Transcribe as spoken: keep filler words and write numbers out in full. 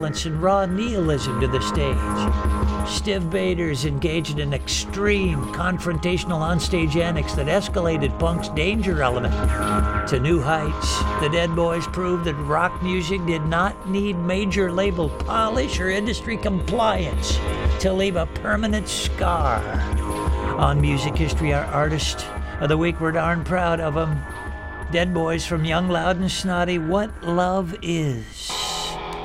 and raw nihilism to the stage. Stiv Bators engaged in extreme confrontational onstage antics that escalated punk's danger element to new heights. The Dead Boys proved that rock music did not need major label polish or industry compliance to leave a permanent scar. On Music History, our artist of the week, we're darn proud of them. Dead Boys from Young, Loud, and Snotty, What Love Is.